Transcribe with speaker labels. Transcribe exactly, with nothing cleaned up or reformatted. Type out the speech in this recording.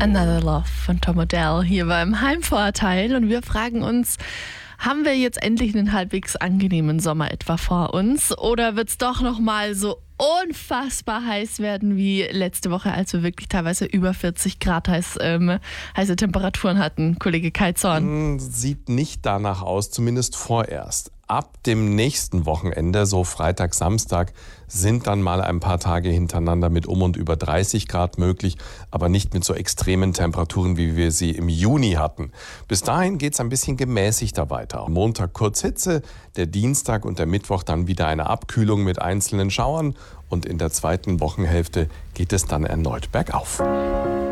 Speaker 1: Another Love von Tom Odell hier beim Heimvorteil. Und wir fragen uns, haben wir jetzt endlich einen halbwegs angenehmen Sommer etwa vor uns? Oder wird es doch nochmal so unfassbar heiß werden wie letzte Woche, als wir wirklich teilweise über vierzig Grad heiß, ähm, heiße Temperaturen hatten, Kollege Kai Zorn?
Speaker 2: Sieht nicht danach aus, zumindest vorerst. Ab dem nächsten Wochenende, so Freitag, Samstag, sind dann mal ein paar Tage hintereinander mit um und über dreißig Grad möglich, aber nicht mit so extremen Temperaturen, wie wir sie im Juni hatten. Bis dahin geht es ein bisschen gemäßigter weiter. Montag kurz Hitze, der Dienstag und der Mittwoch dann wieder eine Abkühlung mit einzelnen Schauern und in der zweiten Wochenhälfte geht es dann erneut bergauf.